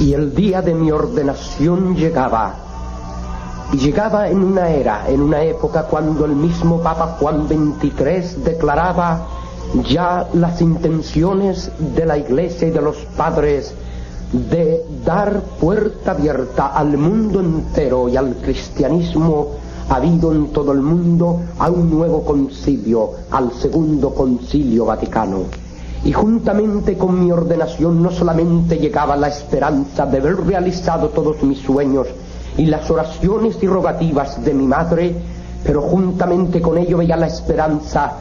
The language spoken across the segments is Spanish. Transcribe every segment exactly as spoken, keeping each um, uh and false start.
Y el día de mi ordenación llegaba, y llegaba en una era, en una época cuando el mismo Papa Juan veintitrés declaraba ya las intenciones de la Iglesia y de los padres de dar puerta abierta al mundo entero y al cristianismo habido en todo el mundo a un nuevo concilio, al segundo concilio vaticano. Y juntamente con mi ordenación no solamente llegaba la esperanza de ver realizado todos mis sueños y las oraciones y rogativas de mi madre, pero juntamente con ello veía la esperanza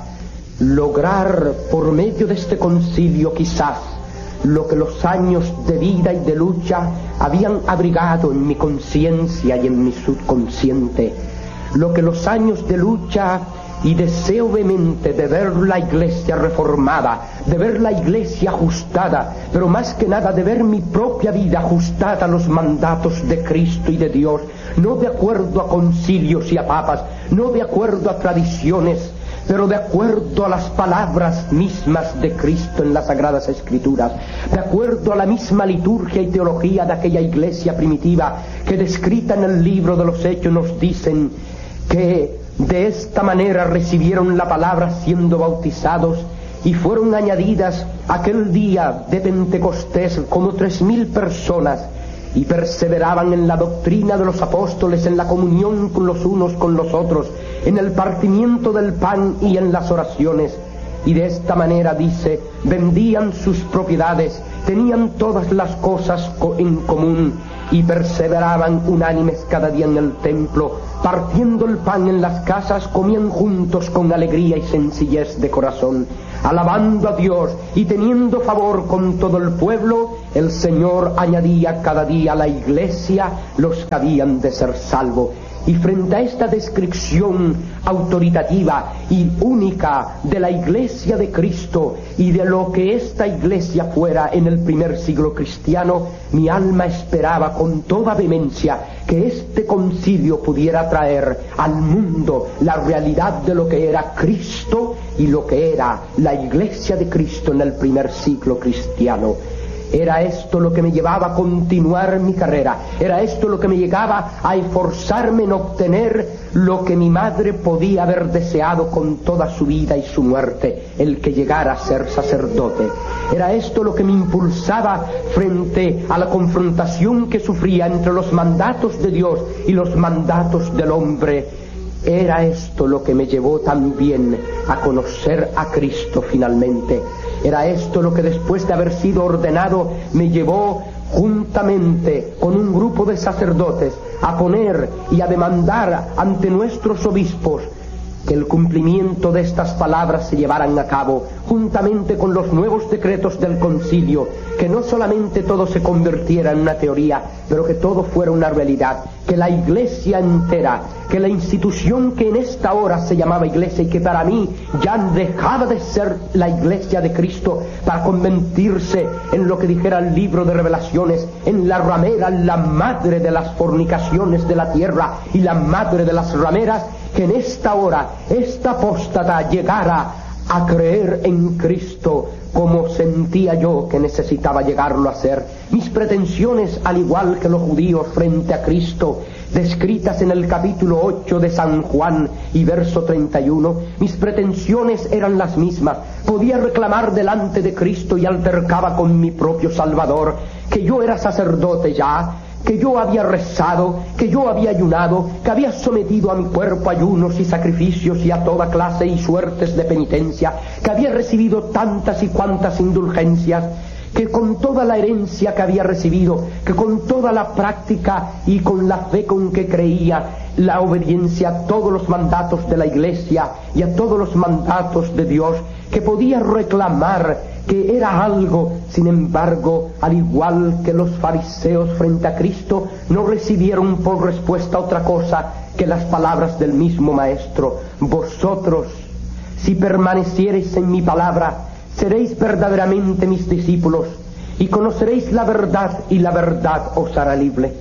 lograr por medio de este concilio quizás lo que los años de vida y de lucha habían abrigado en mi conciencia y en mi subconsciente, lo que los años de lucha y deseo vehemente de ver la Iglesia reformada, de ver la Iglesia ajustada, pero más que nada de ver mi propia vida ajustada a los mandatos de Cristo y de Dios, no de acuerdo a concilios y a papas, no de acuerdo a tradiciones, pero de acuerdo a las palabras mismas de Cristo en las Sagradas Escrituras, de acuerdo a la misma liturgia y teología de aquella Iglesia primitiva que descrita en el libro de los Hechos nos dicen que de esta manera recibieron la palabra siendo bautizados y fueron añadidas aquel día de Pentecostés como tres mil personas y perseveraban en la doctrina de los apóstoles, en la comunión con los unos con los otros, en el partimiento del pan y en las oraciones. Y de esta manera, dice, vendían sus propiedades, tenían todas las cosas en común y perseveraban unánimes cada día en el templo, partiendo el pan en las casas, comían juntos con alegría y sencillez de corazón, alabando a Dios y teniendo favor con todo el pueblo. El Señor añadía cada día a la Iglesia los que habían de ser salvos. Y frente a esta descripción autoritativa y única de la Iglesia de Cristo y de lo que esta Iglesia fuera en el primer siglo cristiano, mi alma esperaba con toda vehemencia que este concilio pudiera traer al mundo la realidad de lo que era Cristo y lo que era la Iglesia de Cristo en el primer siglo cristiano. Era esto lo que me llevaba a continuar mi carrera, era esto lo que me llegaba a esforzarme en obtener lo que mi madre podía haber deseado con toda su vida y su muerte, el que llegara a ser sacerdote. Era esto lo que me impulsaba frente a la confrontación que sufría entre los mandatos de Dios y los mandatos del hombre. Era esto lo que me llevó también a conocer a Cristo finalmente. Era esto lo que después de haber sido ordenado me llevó juntamente con un grupo de sacerdotes a poner y a demandar ante nuestros obispos que el cumplimiento de estas palabras se llevaran a cabo, juntamente con los nuevos decretos del concilio, que no solamente todo se convirtiera en una teoría, pero que todo fuera una realidad, que la Iglesia entera, que la institución que en esta hora se llamaba Iglesia y que para mí ya dejaba de ser la Iglesia de Cristo para convertirse en lo que dijera el libro de Revelaciones, en la ramera, la madre de las fornicaciones de la tierra y la madre de las rameras, que en esta hora esta apóstata llegara a creer en Cristo como sentía yo que necesitaba llegarlo a ser. Mis pretensiones, al igual que los judíos frente a Cristo, descritas en el capítulo ocho de San Juan y verso treinta y uno, mis pretensiones eran las mismas. Podía reclamar delante de Cristo y altercaba con mi propio Salvador que yo era sacerdote ya, que yo había rezado, que yo había ayunado, que había sometido a mi cuerpo ayunos y sacrificios y a toda clase y suertes de penitencia, que había recibido tantas y cuantas indulgencias, que con toda la herencia que había recibido, que con toda la práctica y con la fe con que creía, la obediencia a todos los mandatos de la Iglesia y a todos los mandatos de Dios, que podía reclamar que era algo. Sin embargo, al igual que los fariseos frente a Cristo, no recibieron por respuesta otra cosa que las palabras del mismo Maestro: vosotros, si permaneciereis en mi palabra, seréis verdaderamente mis discípulos y conoceréis la verdad, y la verdad os hará libre.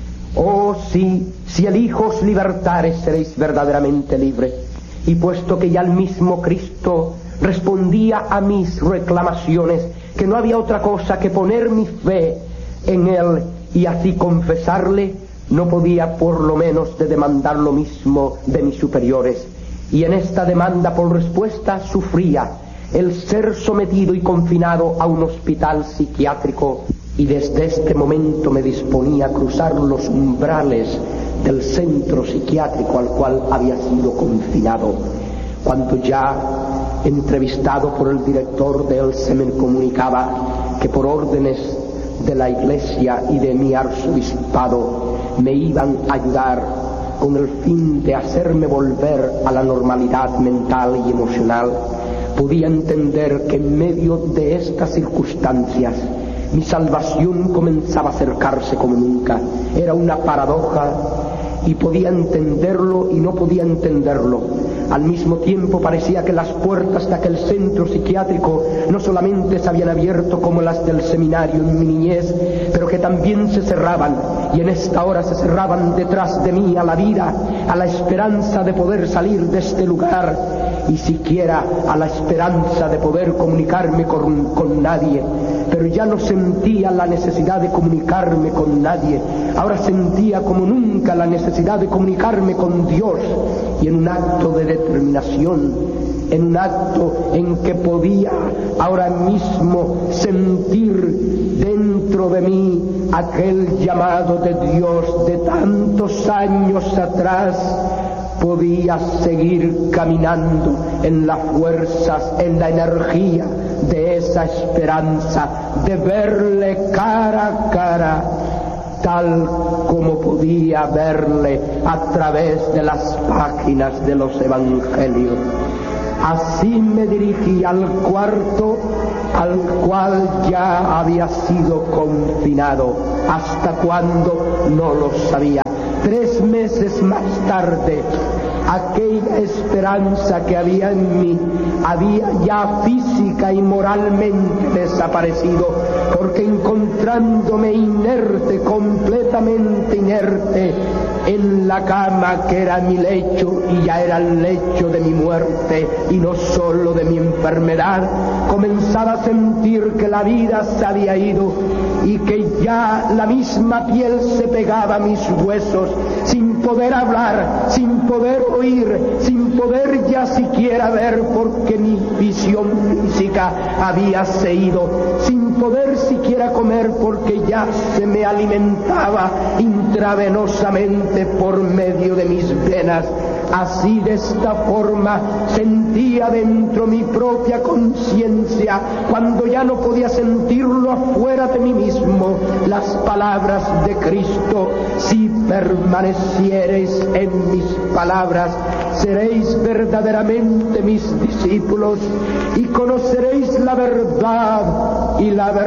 Oh sí, si el Hijo os libertare, seréis verdaderamente libres. Y puesto que ya el mismo Cristo respondía a mis reclamaciones, que no había otra cosa que poner mi fe en él y así confesarle, no podía por lo menos de demandar lo mismo de mis superiores, y en esta demanda por respuesta sufría el ser sometido y confinado a un hospital psiquiátrico, y desde este momento me disponía a cruzar los umbrales del centro psiquiátrico al cual había sido confinado, cuando ya entrevistado por el director de él se me comunicaba que por órdenes de la Iglesia y de mi arzobispado me iban a ayudar con el fin de hacerme volver a la normalidad mental y emocional. Podía entender que en medio de estas circunstancias mi salvación comenzaba a acercarse como nunca. Era una paradoja y podía entenderlo y no podía entenderlo. Al mismo tiempo parecía que las puertas de aquel centro psiquiátrico no solamente se habían abierto como las del seminario en mi niñez, pero que también se cerraban, y en esta hora se cerraban detrás de mí a la vida, a la esperanza de poder salir de este lugar, y siquiera a la esperanza de poder comunicarme con, con nadie. Pero ya no sentía la necesidad de comunicarme con nadie, ahora sentía como nunca la necesidad de comunicarme con Dios, y en un acto de determinación, en un acto en que podía ahora mismo sentir dentro de mí aquel llamado de Dios de tantos años atrás, podía seguir caminando en las fuerzas, en la energía de esa esperanza, de verle cara a cara, tal como podía verle a través de las páginas de los evangelios. Así me dirigí al cuarto al cual ya había sido confinado. ¿Hasta cuándo? No lo sabía. Tres meses más tarde, aquella esperanza que había en mí había ya física y moralmente desaparecido, porque encontrándome inerte, completamente inerte, en la cama que era mi lecho y ya era el lecho de mi muerte y no solo de mi enfermedad, comenzaba a sentir que la vida se había ido y que ya la misma piel se pegaba a mis huesos, sin poder hablar, sin poder oír, sin poder ya siquiera ver, porque mi visión física había ido, sin poder siquiera comer, porque ya se me alimentaba intravenosamente por medio de mis venas. Así, de esta forma, sentía dentro mi propia conciencia, cuando ya no podía sentirlo afuera de mí mismo, las palabras de Cristo: si permaneciereis en mis palabras, seréis verdaderamente mis discípulos y conoceréis la verdad, y la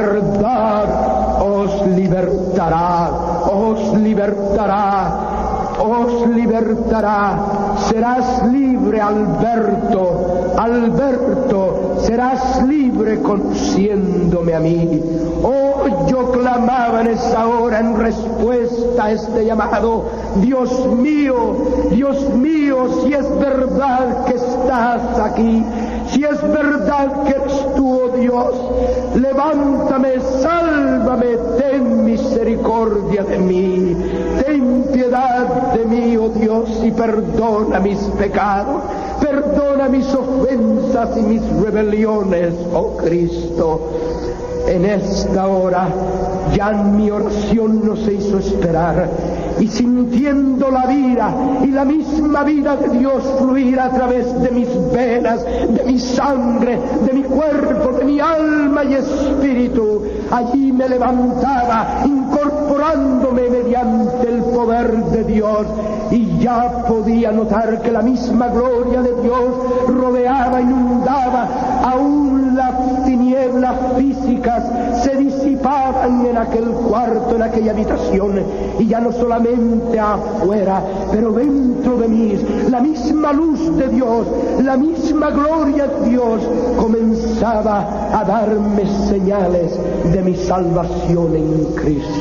verdad os libertará, os libertará, os libertará. Serás libre, Alberto, Alberto, serás libre conociéndome a mí. Oh, yo clamaba en esa hora en respuesta a este llamado: Dios mío, Dios mío, si es verdad que estás aquí, si es verdad que eres tú, oh Dios, levántame, sálvame, ten misericordia de mí, ten piedad de mí, oh Dios, y perdona mis pecados, perdona mis ofensas y mis rebeliones, oh Cristo. En esta hora ya mi oración no se hizo esperar, y sintiendo la vida y la misma vida de Dios fluir a través de mis venas, de mi sangre, de mi cuerpo, de mi alma y espíritu, allí me levantaba, incorporándome mediante el poder de Dios, y ya podía notar que la misma gloria de Dios rodeaba, inundaba, aún las tinieblas físicas se disipaban en aquel cuarto, en aquella habitación, y ya no solamente afuera, pero dentro de mí, la misma luz de Dios, la misma gloria de Dios comenzaba a darme señales de mi salvación en Cristo.